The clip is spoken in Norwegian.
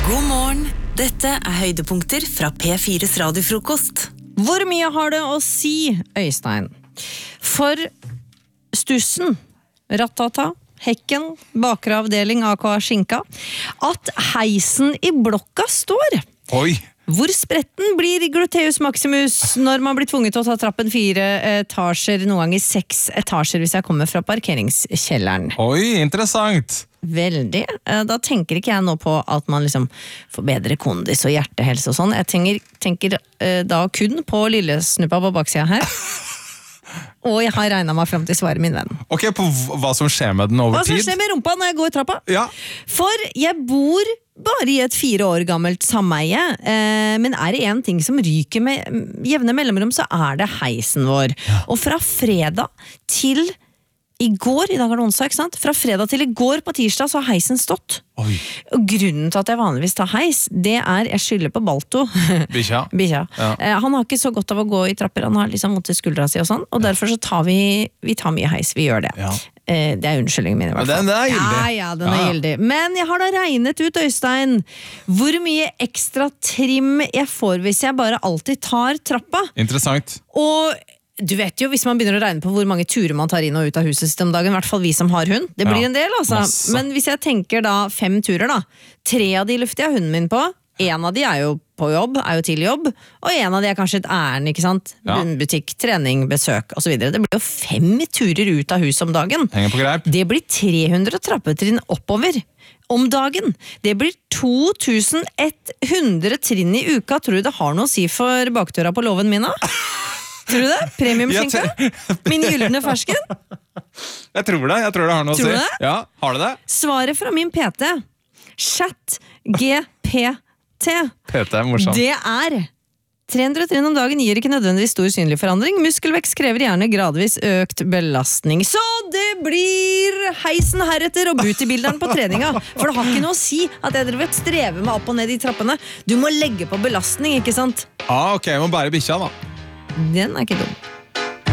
God morgen, dette høydepunkter fra P4's radiofrokost. Hvor mye har det å si, Øystein? For stussen, rattata, hekken, bakre avdeling AKA Skinka, at heisen I blokka står. Oi! Hvor spretten blir gluteus maximus når man blir tvunget til å ta trappen 4 etasjer, noen ganger 6 etasjer hvis jeg kommer fra parkeringskjelleren. Oi, interessant! Veldig. Da tenker ikke jeg nå på at man liksom får bedre kondis og hjertehelse og sånn. Jeg tenker da kun på lillesnuppa på baksida her. Og jeg har regnet meg frem til svaret, min venn. Ok, på hva som skjer med den over tid? Hva som skjer med rumpa når jeg går trappa? Ja. For jeg bor bare I et 4 år gammelt sameie, men det en ting som ryker med jevne mellomrom, så det heisen vår. Ja. Og fra fredag til I går, I dag det onsdag, ikke sant? Fra fredag til I går på tirsdag så har heisen stått. Oi. Og grunnen til at jeg vanligvis tar heis, det jeg skylder på Balto. Bikkja. Ja. Han har ikke så godt av å gå I trapper, han har liksom vondt I skuldra si og sånn, og derfor så tar vi tar mye heis, vi gjør det. Ja. Det unnskyldningen min I hvert fall. Den gildig. Ja, den gildig. Men jeg har da regnet ut, Øystein, hvor mye ekstra trim jeg får hvis jeg bare alltid tar trappa. Interessant. Og du vet jo, hvis man begynner å regne på hvor mange turer man tar inn og ut av huset sitt om dagen, I hvert fall vi som har hund, det blir en del altså. Masse. Men hvis jeg tenker da 5 turer da, 3 av de lufter jeg hunden min på, 1 av de jo på jobb, jo til jobb, og 1 av de kanskje et ærend, ikke sant? Butikk, trening, besøk og så videre. Det blir jo 5 turer ut av huset om dagen. Henger på greip. Det blir 300 trappetrinn oppover om dagen. Det blir 2100 trinn I uka. Tror du det har noe å si for bakdøra på låven min da? Tror du det? Premiumskinka? Min gyldne fersken? Jeg tror det har noe å si. Tror du det? Ja, har du det? Svaret fra min PT, Chat GPT, morsomt. det 300 trinn om dagen gir ikke nødvendigvis stor synlig forandring. Muskelvekst krever gjerne gradvis økt belastning. Så det blir heisen heretter og bootybilderen på treninga. For det har ikke noe å si at jeg driver strever med opp og ned I trappene. Du må legge på belastning, ikke sant? Ok, jeg må bære bikkja da. Den ikke dum.